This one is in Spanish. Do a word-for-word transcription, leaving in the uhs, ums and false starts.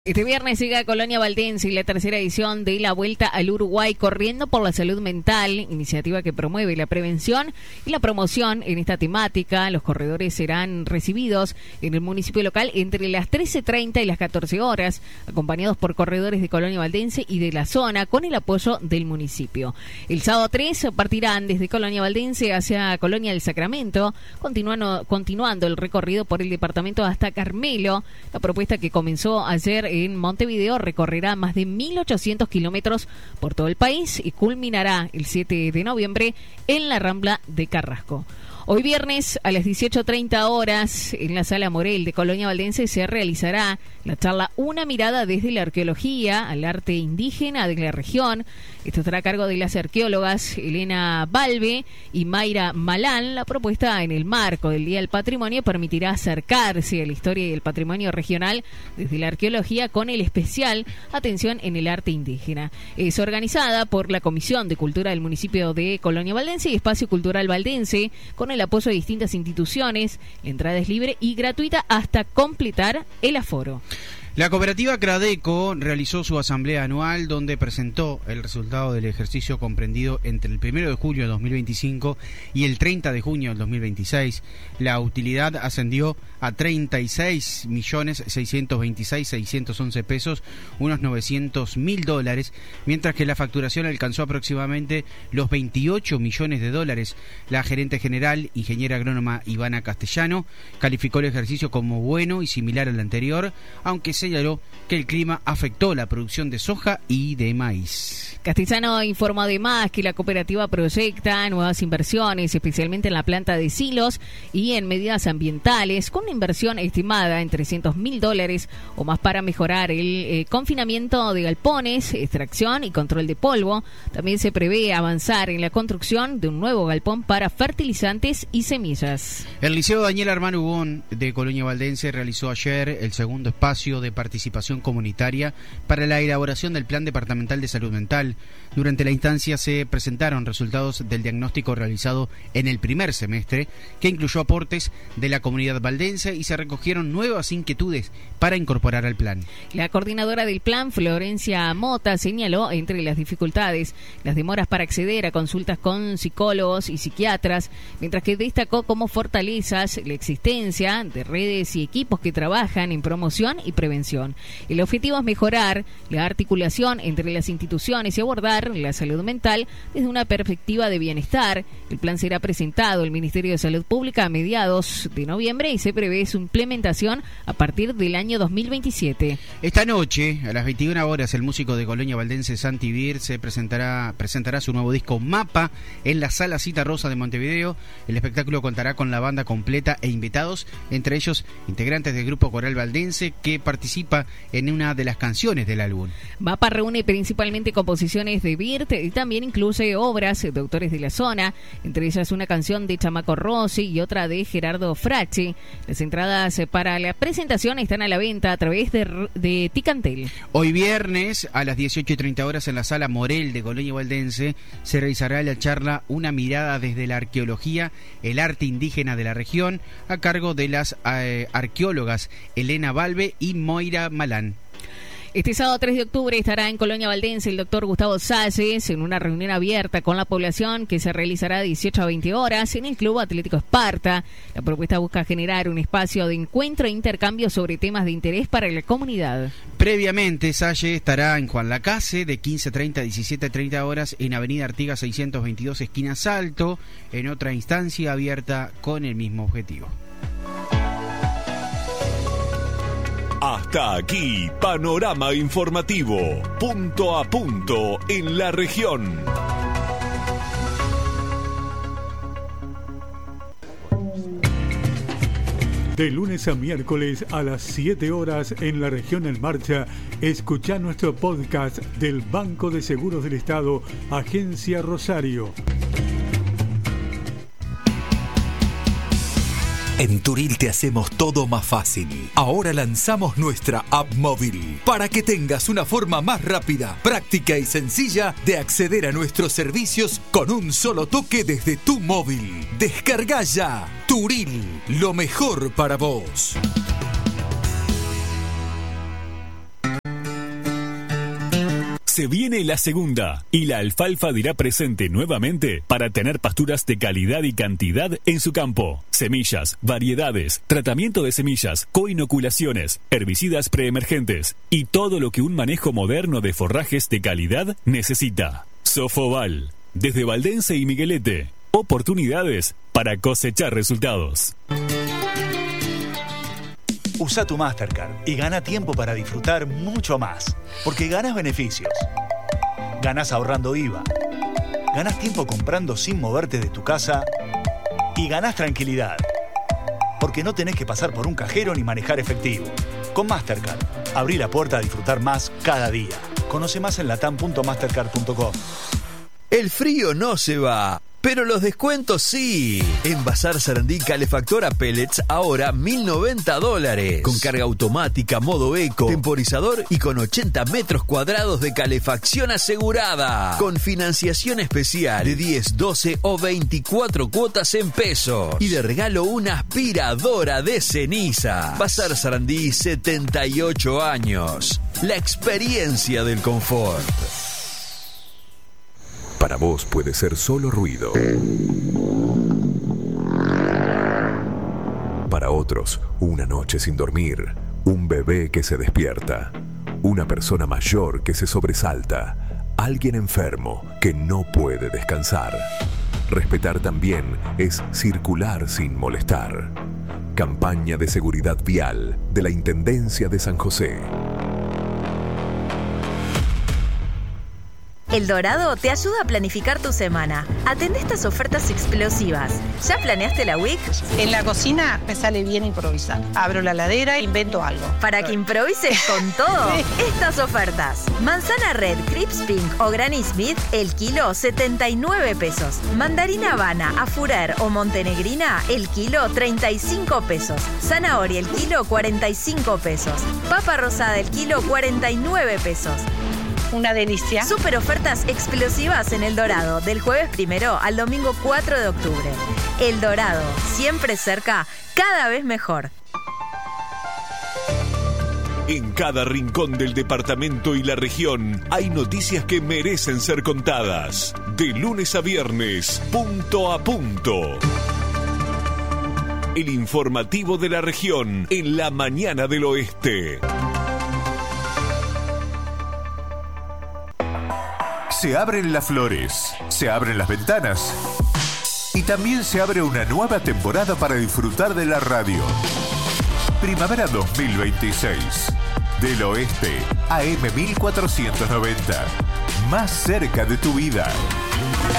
Este viernes llega Colonia Valdense y la tercera edición de la Vuelta al Uruguay Corriendo por la Salud Mental, iniciativa que promueve la prevención y la promoción en esta temática. Los corredores serán recibidos en el municipio local entre las trece treinta y las catorce horas, acompañados por corredores de Colonia Valdense y de la zona, con el apoyo del municipio. El sábado tres partirán desde Colonia Valdense hacia Colonia del Sacramento, continuando, continuando el recorrido por el departamento hasta Carmelo. La propuesta, que comenzó ayer en Montevideo, recorrerá más de mil ochocientos kilómetros por todo el país y culminará el siete de noviembre en la Rambla de Carrasco. Hoy viernes a las dieciocho treinta horas en la Sala Morel de Colonia Valdense se realizará la charla Una mirada desde la arqueología al arte indígena de la región. Esto estará a cargo de las arqueólogas Elena Balbe y Mayra Malán. La propuesta, en el marco del Día del Patrimonio, permitirá acercarse a la historia y el patrimonio regional desde la arqueología, con el especial atención en el arte indígena. Es organizada por la Comisión de Cultura del municipio de Colonia Valdense y Espacio Cultural Valdense, con el apoyo de distintas instituciones. La entrada es libre y gratuita hasta completar el aforo. La cooperativa Cradeco realizó su asamblea anual, donde presentó el resultado del ejercicio comprendido entre el primero de julio de dos mil veinticinco y el treinta de junio del dos mil veintiséis. La utilidad ascendió a treinta y seis millones seiscientos veintiséis mil seiscientos once pesos, unos novecientos mil dólares, mientras que la facturación alcanzó aproximadamente los veintiocho millones de dólares. La gerente general, ingeniera agrónoma Ivana Castellano, calificó el ejercicio como bueno y similar al anterior, aunque señaló que el clima afectó la producción de soja y de maíz. Castellano informó además que la cooperativa proyecta nuevas inversiones, especialmente en la planta de silos y en medidas ambientales, con una inversión estimada en trescientos mil dólares o más para mejorar el eh, confinamiento de galpones, extracción y control de polvo. También se prevé avanzar en la construcción de un nuevo galpón para fertilizantes y semillas. El Liceo Daniel Armán Ubón de Colonia Valdense realizó ayer el segundo espacio de participación comunitaria para la elaboración del Plan Departamental de Salud Mental. Durante la instancia se presentaron resultados del diagnóstico realizado en el primer semestre, que incluyó aportes de la comunidad valdense, y se recogieron nuevas inquietudes para incorporar al plan. La coordinadora del plan, Florencia Mota, señaló entre las dificultades las demoras para acceder a consultas con psicólogos y psiquiatras, mientras que destacó como fortalezas la existencia de redes y equipos que trabajan en promoción y prevención. El objetivo es mejorar la articulación entre las instituciones y abordar la salud mental desde una perspectiva de bienestar. El plan será presentado al Ministerio de Salud Pública a mediados de noviembre y se prevé su implementación a partir del año dos mil veintisiete. Esta noche, a las veintiuna horas, el músico de Colonia Valdense, Santi Bir, se presentará, presentará su nuevo disco Mapa en la Sala Cita Rosa de Montevideo. El espectáculo contará con la banda completa e invitados, entre ellos integrantes del grupo coral valdense, que participa en una de las canciones del álbum. Mapa reúne principalmente composiciones de Birt y también incluye obras de autores de la zona, entre ellas una canción de Chamaco Rossi y otra de Gerardo Fracci. Las entradas para la presentación están a la venta a través de, de Ticantel. Hoy viernes a las dieciocho y treinta horas en la Sala Morel de Colonia Valdense se realizará la charla Una mirada desde la arqueología, el arte indígena de la región, a cargo de las eh, arqueólogas Elena Balbe y Mayra Malán. Este sábado tres de octubre estará en Colonia Valdense el doctor Gustavo Salles en una reunión abierta con la población que se realizará de dieciocho a veinte horas en el Club Atlético Esparta. La propuesta busca generar un espacio de encuentro e intercambio sobre temas de interés para la comunidad. Previamente, Salles estará en Juan Lacase de quince treinta a diecisiete treinta horas en Avenida Artigas seiscientos veintidós, esquina Salto, en otra instancia abierta con el mismo objetivo. Hasta aquí, Panorama Informativo, punto a punto en la región. De lunes a miércoles a las siete horas en la región En Marcha, escuchá nuestro podcast del Banco de Seguros del Estado, Agencia Rosario. En Turil te hacemos todo más fácil. Ahora lanzamos nuestra app móvil para que tengas una forma más rápida, práctica y sencilla de acceder a nuestros servicios con un solo toque desde tu móvil. Descarga ya Turil, lo mejor para vos. Se viene la segunda y la alfalfa dirá presente nuevamente para tener pasturas de calidad y cantidad en su campo. Semillas, variedades, tratamiento de semillas, coinoculaciones, herbicidas preemergentes y todo lo que un manejo moderno de forrajes de calidad necesita. Sofoval, desde Valdense y Miguelete. Oportunidades para cosechar resultados. Usa tu Mastercard y gana tiempo para disfrutar mucho más. Porque ganas beneficios. Ganas ahorrando I V A. Ganas tiempo comprando sin moverte de tu casa. Y ganas tranquilidad. Porque no tenés que pasar por un cajero ni manejar efectivo. Con Mastercard, abrí la puerta a disfrutar más cada día. Conoce más en latam punto mastercard punto com. El frío no se va, pero los descuentos sí. En Bazar Sarandí, calefactora pellets, ahora mil noventa dólares. Con carga automática, modo eco, temporizador y con ochenta metros cuadrados de calefacción asegurada. Con financiación especial de diez, doce o veinticuatro cuotas en pesos. Y de regalo una aspiradora de ceniza. Bazar Sarandí, setenta y ocho años. La experiencia del confort. Para vos puede ser solo ruido. Para otros, una noche sin dormir, un bebé que se despierta, una persona mayor que se sobresalta, alguien enfermo que no puede descansar. Respetar también es circular sin molestar. Campaña de seguridad vial de la Intendencia de San José. El Dorado te ayuda a planificar tu semana. Atende estas ofertas explosivas. ¿Ya planeaste la week? En la cocina me sale bien improvisar. Abro la heladera e invento algo. Para que improvises con todo, sí. Estas ofertas. Manzana Red, Crips Pink o Granny Smith, el kilo setenta y nueve pesos. Mandarina Habana, Afurer o Montenegrina, el kilo treinta y cinco pesos. Zanahoria, el kilo cuarenta y cinco pesos. Papa rosada, el kilo cuarenta y nueve pesos. Una delicia. Super ofertas explosivas en El Dorado, del jueves primero al domingo cuatro de octubre. El Dorado, siempre cerca, cada vez mejor. En cada rincón del departamento y la región hay noticias que merecen ser contadas. De lunes a viernes, punto a punto. El informativo de la región en la mañana del oeste. Se abren las flores, se abren las ventanas y también se abre una nueva temporada para disfrutar de la radio. Primavera dos mil veintiséis. Del Oeste, A M mil cuatrocientos noventa. Más cerca de tu vida.